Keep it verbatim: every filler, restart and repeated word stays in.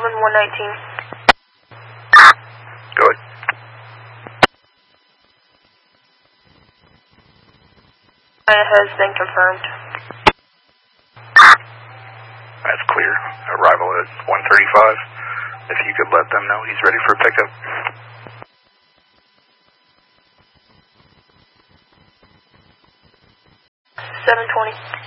one one nineteen. Go ahead. It has been confirmed. That's clear. Arrival at one thirty-five. If you could let them know he's ready for pickup. seven twenty.